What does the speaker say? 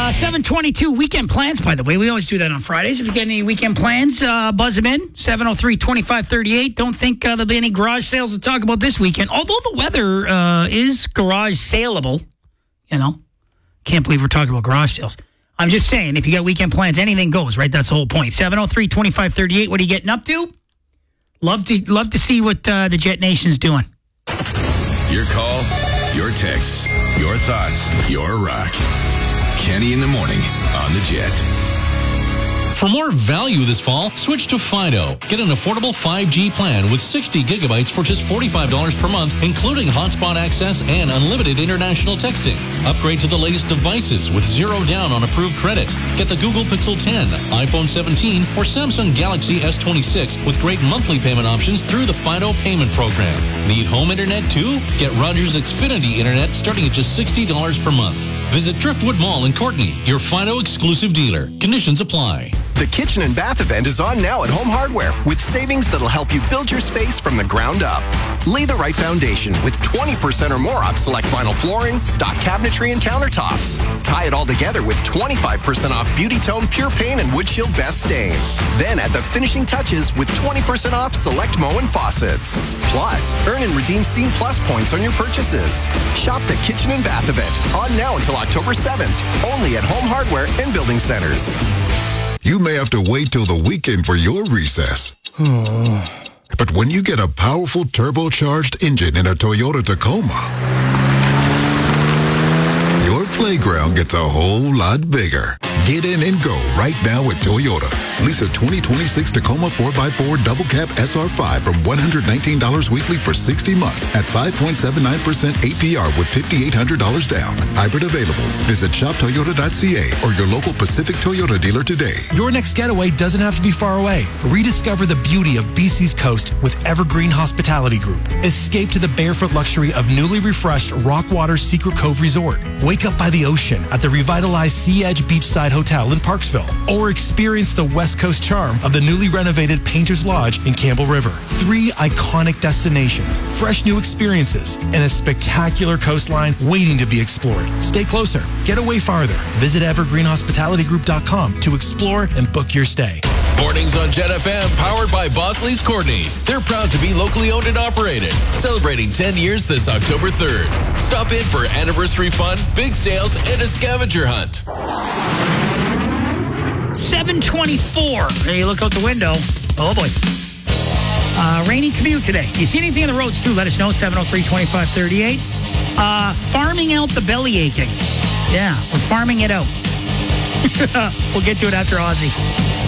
7:22 weekend plans, by the way. We always do that on Fridays. If you get any weekend plans, buzz them in. 703-2538. Don't think there'll be any garage sales to talk about this weekend. Although the weather is garage saleable. You know, can't believe we're talking about garage sales. I'm just saying, if you got weekend plans, anything goes, right? That's the whole point. 703-2538. What are you getting up to? Love to see what the Jet Nation's doing. Your call, your text, your thoughts, your rock. Kenny in the morning on the Jet. For more value this fall, switch to Fido. Get an affordable 5G plan with 60 gigabytes for just $45 per month, including hotspot access and unlimited international texting. Upgrade to the latest devices with zero down on approved credits. Get the Google Pixel 10, iPhone 17, or Samsung Galaxy S26 with great monthly payment options through the Fido payment program. Need home internet too? Get Rogers Xfinity Internet starting at just $60 per month. Visit Driftwood Mall in Courtney, your Fido exclusive dealer. Conditions apply. The kitchen and bath event is on now at Home Hardware with savings that'll help you build your space from the ground up. Lay the right foundation with 20% or more off select vinyl flooring, stock cabinetry, and countertops. Tie it all together with 25% off Beauty Tone Pure Paint and Wood Shield Best Stain. Then add the finishing touches with 20% off select Moen faucets. Plus, earn and redeem Scene Plus points on your purchases. Shop the kitchen and bath event on now until October 7th. Only at Home Hardware and Building Centers. You may have to wait till the weekend for your recess. But when you get a powerful turbocharged engine in a Toyota Tacoma, your playground gets a whole lot bigger. Get in and go right now at Toyota. Lease a 2026 Tacoma 4x4 Double Cab SR5 from $119 weekly for 60 months at 5.79% APR with $5,800 down. Hybrid available. Visit shoptoyota.ca or your local Pacific Toyota dealer today. Your next getaway doesn't have to be far away. Rediscover the beauty of BC's coast with Evergreen Hospitality Group. Escape to the barefoot luxury of newly refreshed Rockwater Secret Cove Resort. Wake up by the ocean at the revitalized Sea Edge Beachside Hotel in Parksville. Or experience the West Coast charm of the newly renovated Painter's Lodge in Campbell River. 3 iconic destinations, fresh new experiences, and a spectacular coastline waiting to be explored. Stay closer. Get away farther. Visit evergreenhospitalitygroup.com to explore and book your stay. Mornings on Jet FM, powered by Bosley's Courtney. They're proud to be locally owned and operated, celebrating 10 years this October 3rd. Stop in for anniversary fun, big sales, and a scavenger hunt. 7:24. Hey, you look out the window. Oh, boy. Rainy commute today. You see anything on the roads, too? Let us know. 703-2538. Farming out the belly aching. Yeah, we're farming it out. We'll get to it after Ozzy.